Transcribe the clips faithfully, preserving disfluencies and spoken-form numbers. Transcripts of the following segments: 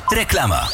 Reklama.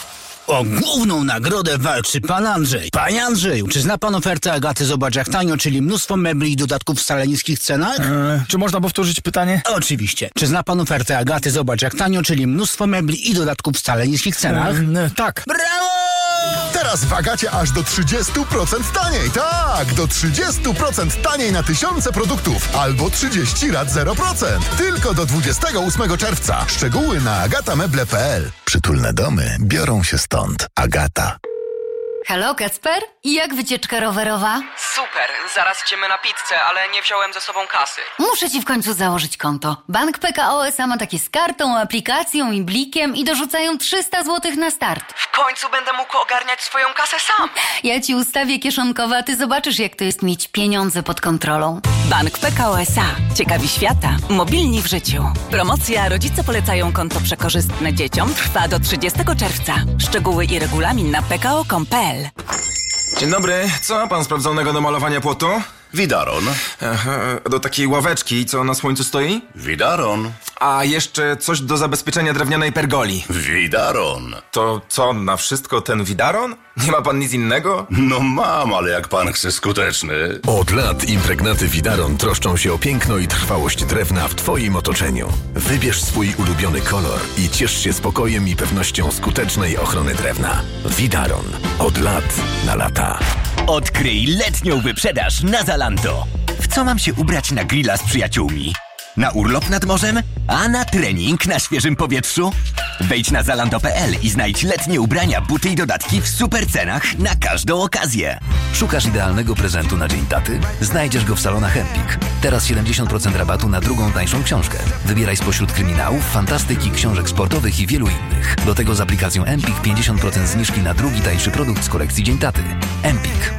O główną nagrodę walczy pan Andrzej. Panie Andrzeju, czy zna pan ofertę Agaty Zobacz jak tanio, czyli mnóstwo mebli i dodatków w wcale niskich cenach? Eee, czy można powtórzyć pytanie? Oczywiście. Czy zna pan ofertę Agaty Zobacz jak tanio, czyli mnóstwo mebli i dodatków w wcale niskich cenach? Eee, tak. Brawo! Teraz w Agacie aż do trzydzieści procent taniej. Tak, do trzydzieści procent taniej na tysiące produktów. Albo trzydzieści rat zero procent. Tylko do dwudziestego ósmego czerwca. Szczegóły na agatameble kropka p l. Przytulne domy biorą się stąd. Agata. Halo, Kacper? I jak wycieczka rowerowa? Super, zaraz idziemy na pizzę, ale nie wziąłem ze sobą kasy. Muszę ci w końcu założyć konto. Bank P K O S A ma takie z kartą, aplikacją i blikiem i dorzucają trzysta złotych na start. W końcu będę mógł ogarniać swoją kasę sam. Ja ci ustawię kieszonkowe, a ty zobaczysz, jak to jest mieć pieniądze pod kontrolą. Bank P K O S A. Ciekawi świata. Mobilni w życiu. Promocja Rodzice polecają konto przekorzystne dzieciom trwa do trzydziestego czerwca. Szczegóły i regulamin na p k o kropka com kropka p l. Dzień dobry, co ma pan sprawdzonego do malowania płotu? Widaron. Aha, do takiej ławeczki, co na słońcu stoi? Widaron. A jeszcze coś do zabezpieczenia drewnianej pergoli. Widaron. To co, na wszystko ten widaron? Nie ma pan nic innego? No mam, ale jak pan chce skuteczny. Od lat impregnaty Widaron troszczą się o piękno i trwałość drewna w twoim otoczeniu. Wybierz swój ulubiony kolor i ciesz się spokojem i pewnością skutecznej ochrony drewna. Widaron. Od lat na lata. Odkryj letnią wyprzedaż na Zalando. W co mam się ubrać na grilla z przyjaciółmi? Na urlop nad morzem? A na trening na świeżym powietrzu? Wejdź na zalando kropka p l i znajdź letnie ubrania, buty i dodatki w super cenach na każdą okazję. Szukasz idealnego prezentu na Dzień Taty? Znajdziesz go w salonach Empik. Teraz siedemdziesiąt procent rabatu na drugą tańszą książkę. Wybieraj spośród kryminałów, fantastyki, książek sportowych i wielu innych. Do tego z aplikacją Empik pięćdziesiąt procent zniżki na drugi tańszy produkt z kolekcji Dzień Taty. Empik.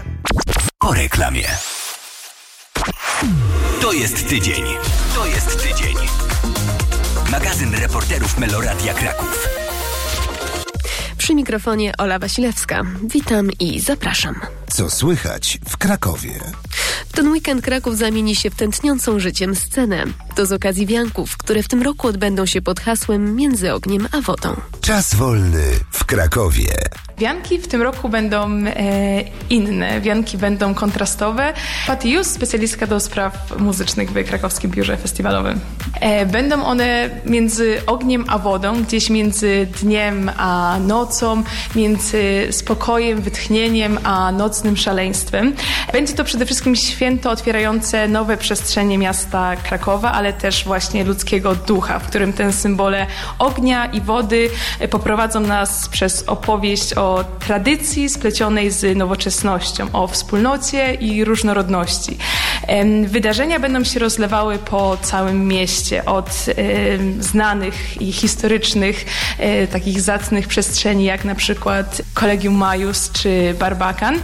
Po reklamie. To jest tydzień. To jest tydzień. Magazyn reporterów Meloradia Kraków. Przy mikrofonie Ola Wasilewska. Witam i zapraszam. Co słychać w Krakowie? W ten weekend Kraków zamieni się w tętniącą życiem scenę. To z okazji wianków, które w tym roku odbędą się pod hasłem Między ogniem a wodą. Czas wolny w Krakowie. Wianki w tym roku będą e, inne. Wianki będą kontrastowe. Patty Jus, specjalistka do spraw muzycznych w krakowskim biurze festiwalowym. E, będą one między ogniem a wodą, gdzieś między dniem a nocą, między spokojem, wytchnieniem a nocnym szaleństwem. Będzie to przede wszystkim święto otwierające nowe przestrzenie miasta Krakowa, ale też właśnie ludzkiego ducha, w którym te symbole ognia i wody poprowadzą nas przez opowieść o o tradycji splecionej z nowoczesnością, o wspólnocie i różnorodności. Wydarzenia będą się rozlewały po całym mieście, od znanych i historycznych, takich zacnych przestrzeni, jak na przykład Collegium Maius czy Barbakan,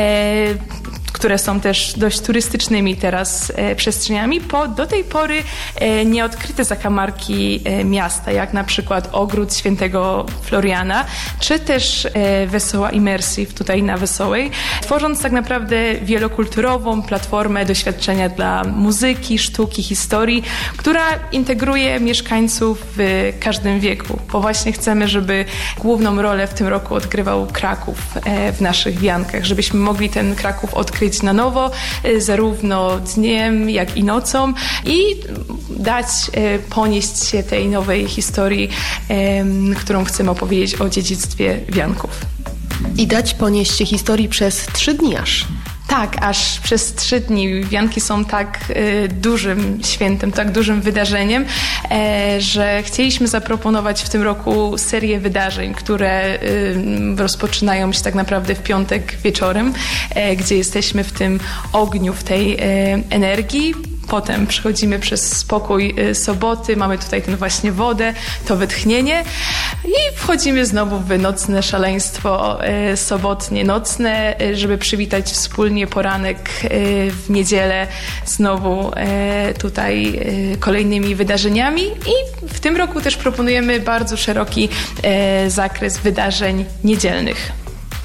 które są też dość turystycznymi teraz e, przestrzeniami, po do tej pory e, nieodkryte zakamarki e, miasta, jak na przykład Ogród Świętego Floriana, czy też e, Wesoła Immersive tutaj na Wesołej, tworząc tak naprawdę wielokulturową platformę doświadczenia dla muzyki, sztuki, historii, która integruje mieszkańców w każdym wieku, bo właśnie chcemy, żeby główną rolę w tym roku odgrywał Kraków e, w naszych wiankach, żebyśmy mogli ten Kraków odkryć na nowo, zarówno dniem, jak i nocą i dać, ponieść się tej nowej historii, którą chcemy opowiedzieć o dziedzictwie wianków. I dać ponieść się historii przez trzy dni aż. Tak, aż przez trzy dni. Wianki są tak y, dużym świętem, tak dużym wydarzeniem, e, że chcieliśmy zaproponować w tym roku serię wydarzeń, które y, rozpoczynają się tak naprawdę w piątek wieczorem, e, gdzie jesteśmy w tym ogniu, w tej e, energii. Potem przechodzimy przez spokój soboty, mamy tutaj ten właśnie wodę, to wytchnienie i wchodzimy znowu w nocne szaleństwo sobotnie, nocne, żeby przywitać wspólnie poranek w niedzielę znowu tutaj kolejnymi wydarzeniami i w tym roku też proponujemy bardzo szeroki zakres wydarzeń niedzielnych.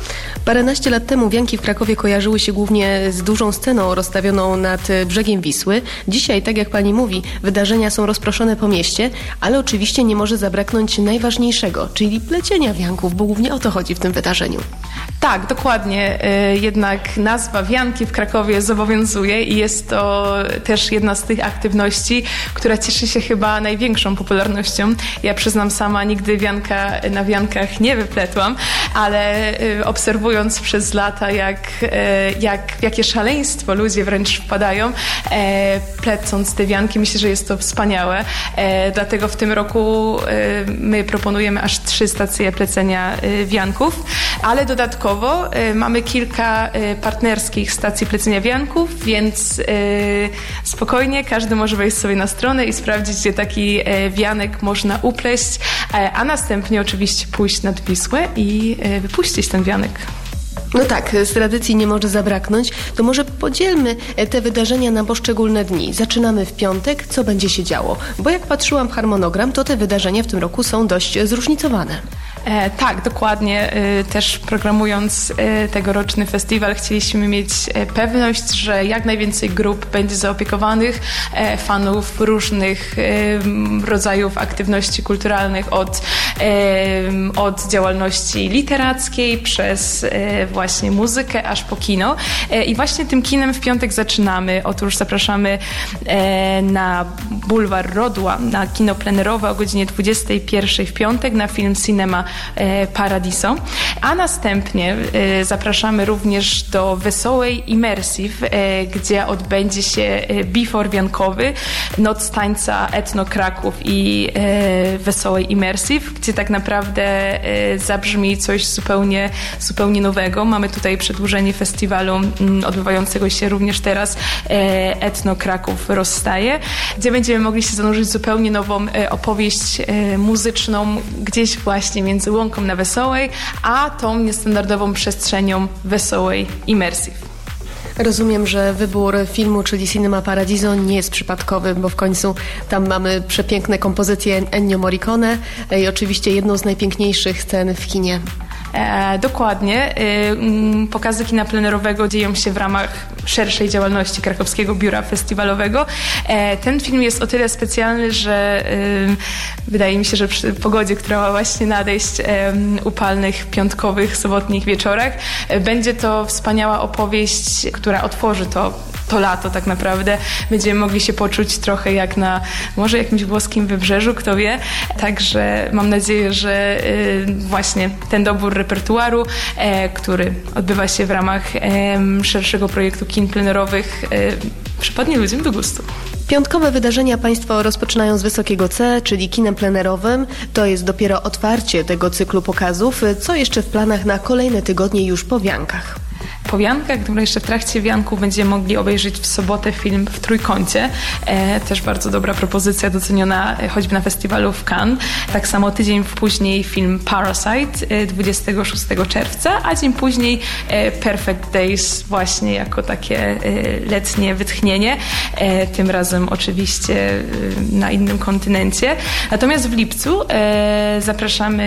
Paręnaście lat temu wianki w Krakowie kojarzyły się głównie z dużą sceną rozstawioną nad brzegiem Wisły. Dzisiaj, tak jak pani mówi, wydarzenia są rozproszone po mieście, ale oczywiście nie może zabraknąć najważniejszego, czyli plecienia wianków, bo głównie o to chodzi w tym wydarzeniu. Tak, dokładnie. Jednak nazwa wianki w Krakowie zobowiązuje i jest to też jedna z tych aktywności, która cieszy się chyba największą popularnością. Ja przyznam, sama nigdy wianka na wiankach nie wypletłam, ale obserwując przez lata, jak, jak, w jakie szaleństwo ludzie wręcz wpadają, plecąc te wianki, myślę, że jest to wspaniałe. Dlatego w tym roku my proponujemy aż trzy stacje plecenia wianków, ale dodatkowo mamy kilka partnerskich stacji plecenia wianków, więc spokojnie każdy może wejść sobie na stronę i sprawdzić, gdzie taki wianek można upleść, a następnie oczywiście pójść nad Wisłę i wypuścić ten wianek. No tak, z tradycji nie może zabraknąć, to może podzielmy te wydarzenia na poszczególne dni. Zaczynamy w piątek, co będzie się działo? Bo jak patrzyłam w harmonogram, to te wydarzenia w tym roku są dość zróżnicowane. E, tak, dokładnie. E, też programując e, tegoroczny festiwal chcieliśmy mieć e, pewność, że jak najwięcej grup będzie zaopiekowanych, e, fanów różnych e, rodzajów aktywności kulturalnych, od, e, od działalności literackiej przez e, właśnie muzykę, aż po kino. E, I właśnie tym kinem w piątek zaczynamy. Otóż zapraszamy e, na Bulwar Rodła, na kino plenerowe o godzinie dwudziestej pierwszej w piątek na film Cinema Paradiso, a następnie e, zapraszamy również do Wesołej Immersive, e, gdzie odbędzie się Before wiankowy, Noc Tańca Etno Kraków i e, Wesołej Immersive, gdzie tak naprawdę e, zabrzmi coś zupełnie, zupełnie nowego. Mamy tutaj przedłużenie festiwalu m, odbywającego się również teraz e, Etno Kraków rozstaje, gdzie będziemy mogli się zanurzyć w zupełnie nową e, opowieść e, muzyczną, gdzieś właśnie między Łąką na Wesołej, a tą niestandardową przestrzenią Wesołej Immersive. Rozumiem, że wybór filmu, czyli Cinema Paradiso, nie jest przypadkowy, bo w końcu tam mamy przepiękne kompozycje Ennio Morricone i oczywiście jedną z najpiękniejszych scen w kinie. E, dokładnie. E, pokazy kina plenerowego dzieją się w ramach szerszej działalności Krakowskiego Biura Festiwalowego. E, ten film jest o tyle specjalny, że e, wydaje mi się, że przy pogodzie, która ma właśnie nadejść, e, upalnych, piątkowych, sobotnich wieczorach, e, będzie to wspaniała opowieść, która otworzy to to lato tak naprawdę. Będziemy mogli się poczuć trochę jak na może jakimś włoskim wybrzeżu, kto wie. Także mam nadzieję, że y, właśnie ten dobór repertuaru, e, który odbywa się w ramach e, szerszego projektu kin plenerowych, e, przypadnie ludziom do gustu. Piątkowe wydarzenia Państwo rozpoczynają z Wysokiego C, czyli kinem plenerowym. To jest dopiero otwarcie tego cyklu pokazów. Co jeszcze w planach na kolejne tygodnie już po wiankach? Po wiankach, które jeszcze w trakcie wianków będziemy mogli obejrzeć w sobotę film W Trójkącie. E, też bardzo dobra propozycja, doceniona choćby na festiwalu w Cannes. Tak samo tydzień później film Parasite e, dwudziestego szóstego czerwca, a dzień później e, Perfect Days właśnie jako takie e, letnie wytchnienie. E, tym razem oczywiście e, na innym kontynencie. Natomiast w lipcu e, zapraszamy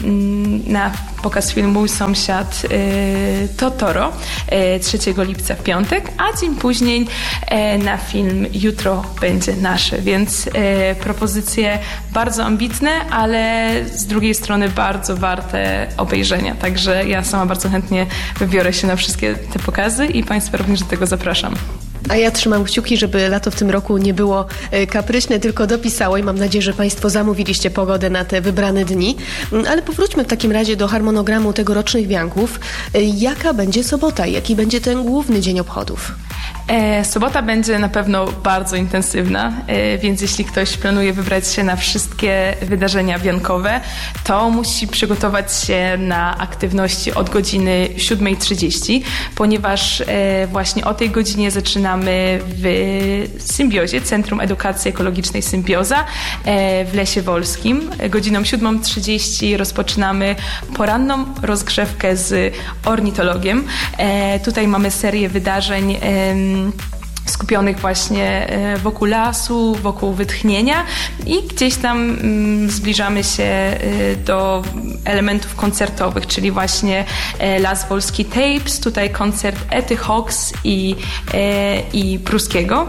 m, na pokaz filmu Mój sąsiad e, Totoro trzeciego lipca w piątek, a dzień później na film Jutro będzie nasze, więc propozycje bardzo ambitne, ale z drugiej strony bardzo warte obejrzenia, także ja sama bardzo chętnie wybiorę się na wszystkie te pokazy i Państwa również do tego zapraszam. A ja trzymam kciuki, żeby lato w tym roku nie było kapryśne, tylko dopisało i mam nadzieję, że Państwo zamówiliście pogodę na te wybrane dni. Ale powróćmy w takim razie do harmonogramu tegorocznych wianków. Jaka będzie sobota? Jaki będzie ten główny dzień obchodów? E, sobota będzie na pewno bardzo intensywna, e, więc jeśli ktoś planuje wybrać się na wszystkie wydarzenia wiankowe, to musi przygotować się na aktywności od godziny siódmej trzydzieści, ponieważ e, właśnie o tej godzinie zaczynamy w Symbiozie, Centrum Edukacji Ekologicznej Symbioza e, w Lesie Wolskim. Godziną siódmą trzydzieści rozpoczynamy poranną rozgrzewkę z ornitologiem. E, tutaj mamy serię wydarzeń e, skupionych właśnie wokół lasu, wokół wytchnienia i gdzieś tam zbliżamy się do elementów koncertowych, czyli właśnie Las Wolski Tapes, tutaj koncert Ety Hawks i, i Pruskiego,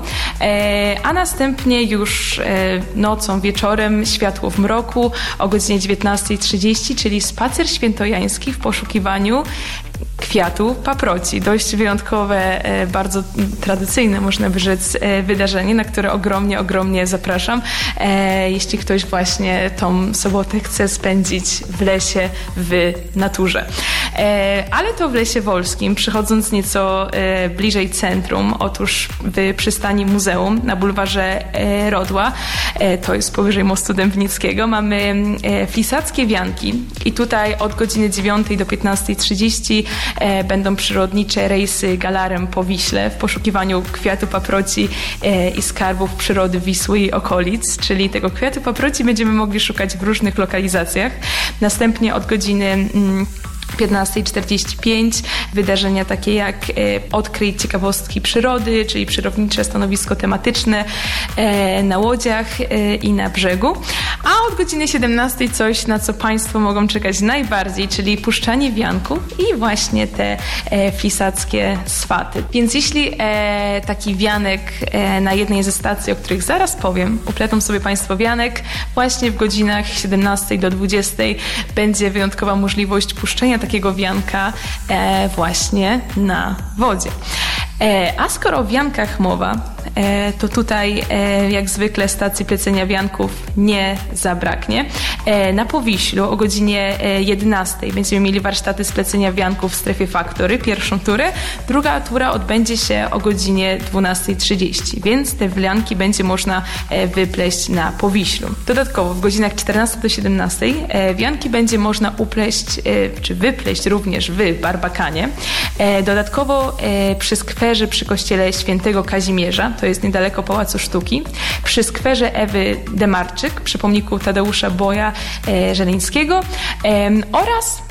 a następnie już nocą, wieczorem Światło w mroku o godzinie dziewiętnasta trzydzieści, czyli spacer świętojański w poszukiwaniu kwiatu paproci. Dość wyjątkowe, bardzo tradycyjne, można by rzec, wydarzenie, na które ogromnie, ogromnie zapraszam, jeśli ktoś właśnie tą sobotę chce spędzić w lesie, w naturze. Ale to w Lesie Wolskim, przychodząc nieco bliżej centrum, otóż w przystani muzeum na bulwarze Rodła, to jest powyżej mostu Dębnickiego, mamy flisackie wianki i tutaj od godziny dziewiątej do piętnastej trzydzieści będą przyrodnicze rejsy galarem po Wiśle w poszukiwaniu kwiatu paproci i skarbów przyrody Wisły i okolic, czyli tego kwiatu paproci będziemy mogli szukać w różnych lokalizacjach. Następnie od godziny piętnasta czterdzieści pięć wydarzenia takie jak e, Odkryj ciekawostki przyrody, czyli przyrodnicze stanowisko tematyczne e, na łodziach e, i na brzegu. A od godziny siedemnastej coś, na co Państwo mogą czekać najbardziej, czyli puszczanie wianków i właśnie te e, flisackie swaty. Więc jeśli e, taki wianek e, na jednej ze stacji, o których zaraz powiem, upletą sobie Państwo wianek, właśnie w godzinach siedemnastej do dwudziestej będzie wyjątkowa możliwość puszczenia takiego wianka e, właśnie na wodzie. E, a skoro o wiankach mowa, e, to tutaj e, jak zwykle stacji plecenia wianków nie zabraknie. E, na Powiślu o godzinie jedenastej będziemy mieli warsztaty z plecenia wianków w strefie Faktory, pierwszą turę. Druga tura odbędzie się o godzinie dwunasta trzydzieści, więc te wianki będzie można e, wypleść na Powiślu. Dodatkowo w godzinach czternastej do siedemnastej e, wianki będzie można upleść, e, czy wypleść również w Barbakanie. E, dodatkowo e, przy skwerze przy kościele Świętego Kazimierza, to jest niedaleko Pałacu Sztuki, przy skwerze Ewy Demarczyk, przy pomniku Tadeusza Boja e, Żeleńskiego e, oraz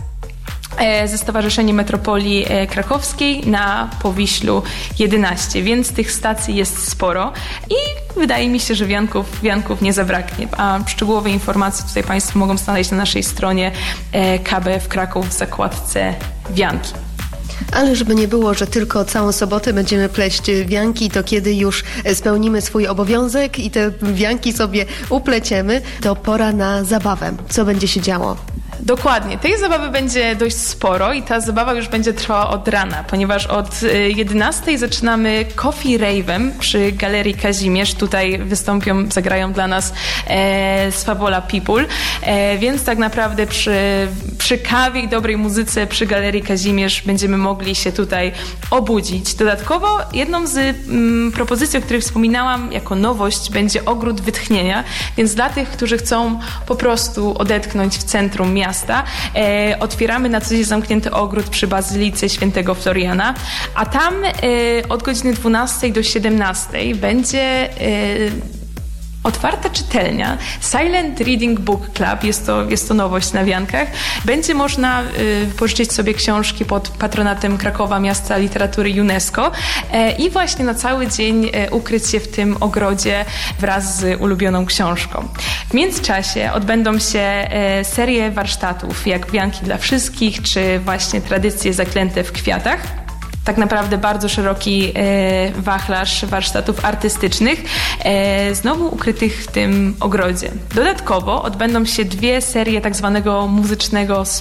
ze Stowarzyszeniem Metropolii Krakowskiej na Powiślu jedenaście, więc tych stacji jest sporo i wydaje mi się, że wianków, wianków nie zabraknie. A szczegółowe informacje tutaj Państwo mogą znaleźć na naszej stronie K B F Kraków w zakładce Wianki. Ale żeby nie było, że tylko całą sobotę będziemy pleść wianki, to kiedy już spełnimy swój obowiązek i te wianki sobie upleciemy, to pora na zabawę. Co będzie się działo? Dokładnie. Tej zabawy będzie dość sporo i ta zabawa już będzie trwała od rana, ponieważ od jedenastej zaczynamy Coffee Rave'em przy Galerii Kazimierz. Tutaj wystąpią, zagrają dla nas e, Swawola People, e, więc tak naprawdę przy, przy kawie i dobrej muzyce przy Galerii Kazimierz będziemy mogli się tutaj obudzić. Dodatkowo jedną z mm, propozycji, o której wspominałam jako nowość, będzie ogród wytchnienia, więc dla tych, którzy chcą po prostu odetchnąć w centrum miasta, E, otwieramy na co dzień zamknięty ogród przy Bazylice Świętego Floriana, a tam e, od godziny dwunastej do siedemnastej będzie e, otwarta czytelnia Silent Reading Book Club, jest to, jest to nowość na wiankach. Będzie można y, pożyczyć sobie książki pod patronatem Krakowa, Miasta Literatury UNESCO e, i właśnie na cały dzień e, ukryć się w tym ogrodzie wraz z ulubioną książką. W międzyczasie odbędą się e, serie warsztatów, jak wianki dla wszystkich, czy właśnie tradycje zaklęte w kwiatach. Tak naprawdę bardzo szeroki e, wachlarz warsztatów artystycznych, e, znowu ukrytych w tym ogrodzie. Dodatkowo odbędą się dwie serie tak zwanego muzycznego